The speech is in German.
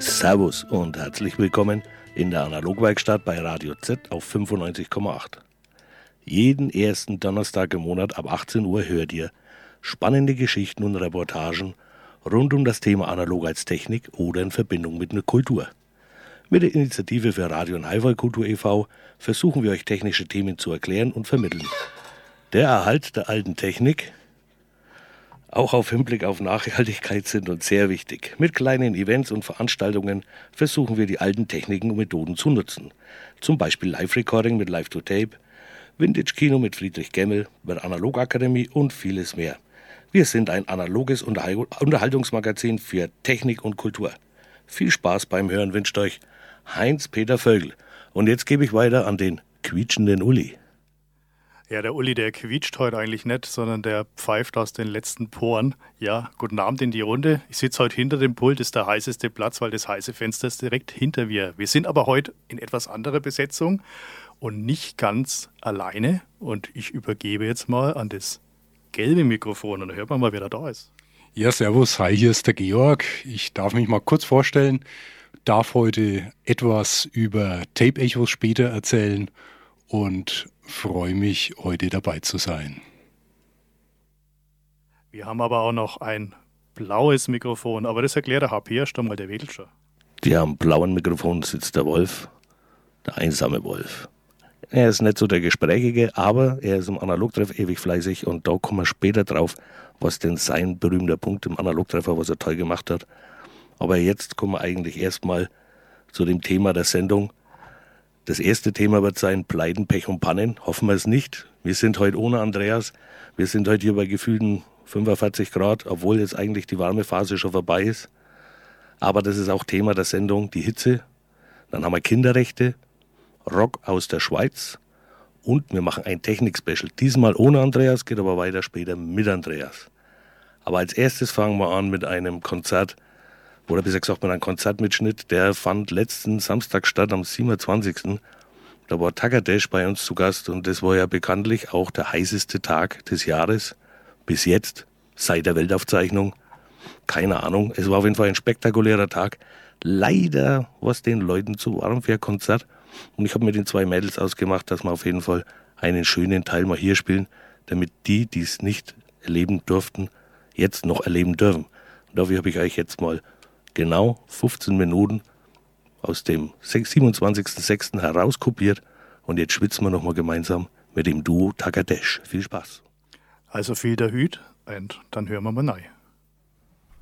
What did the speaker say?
Servus und herzlich willkommen in der Analogwerkstatt bei Radio Z auf 95,8. Jeden ersten Donnerstag im Monat ab 18 Uhr hört ihr spannende Geschichten und Reportagen rund um das Thema Analog als Technik oder in Verbindung mit einer Kultur. Mit der Initiative für Radio- und Hi-Fi-Kultur e.V. versuchen wir euch technische Themen zu erklären und vermitteln. Der Erhalt der alten Technik, auch auf Hinblick auf Nachhaltigkeit, sind uns sehr wichtig. Mit kleinen Events und Veranstaltungen versuchen wir die alten Techniken und Methoden zu nutzen. Zum Beispiel Live-Recording mit Live-to-Tape, Vintage-Kino mit Friedrich Gemmel, der Analogakademie und vieles mehr. Wir sind ein analoges Unterhaltungsmagazin für Technik und Kultur. Viel Spaß beim Hören wünscht euch Heinz-Peter Vögel. Und jetzt gebe ich weiter an den quietschenden Uli. Ja, der Uli, der quietscht heute eigentlich nicht, sondern der pfeift aus den letzten Poren. Ja, guten Abend in die Runde. Ich sitze heute hinter dem Pult, ist der heißeste Platz, weil das heiße Fenster ist direkt hinter mir. Wir sind aber heute in etwas anderer Besetzung und nicht ganz alleine. Und ich übergebe jetzt mal an das gelbe Mikrofon und dann hört man mal, wer da da ist. Ja, servus, hi, hier ist der Georg. Ich darf mich mal kurz vorstellen, darf heute etwas über Tape-Echos später erzählen und freue mich, heute dabei zu sein. Wir haben aber auch noch ein blaues Mikrofon, aber das erklärt der HP erst einmal, der wedelt schon. Ja, am blauen Mikrofon sitzt der Wolf, der einsame Wolf. Er ist nicht so der Gesprächige, aber er ist im Analogtreff ewig fleißig und da kommen wir später drauf, was denn sein berühmter Punkt im Analogtreffer, was er toll gemacht hat. Aber jetzt kommen wir eigentlich erstmal zu dem Thema der Sendung. Das erste Thema wird sein Pleiten, Pech und Pannen. Hoffen wir es nicht. Wir sind heute ohne Andreas. Wir sind heute hier bei gefühlten 45 Grad, obwohl jetzt eigentlich die warme Phase schon vorbei ist. Aber das ist auch Thema der Sendung, die Hitze. Dann haben wir Kinderrechte, Rock aus der Schweiz und wir machen ein Technik-Special. Diesmal ohne Andreas, geht aber weiter später mit Andreas. Aber als erstes fangen wir an mit einem Konzert, oder besser gesagt mit einem Konzertmitschnitt, der fand letzten Samstag statt, am 27. Da war Tagadesh bei uns zu Gast und das war ja bekanntlich auch der heißeste Tag des Jahres, bis jetzt, seit der Weltaufzeichnung. Keine Ahnung, es war auf jeden Fall ein spektakulärer Tag. Leider war es den Leuten zu warm für ein Konzert und ich habe mit den zwei Mädels ausgemacht, dass wir auf jeden Fall einen schönen Teil mal hier spielen, damit die, die es nicht erleben durften, jetzt noch erleben dürfen. Und dafür habe ich euch jetzt mal genau 15 Minuten aus dem 27.06. herauskopiert und jetzt schwitzen wir nochmal gemeinsam mit dem Duo Tagadesh. Viel Spaß. Also viel der Hüt und dann hören wir mal rein.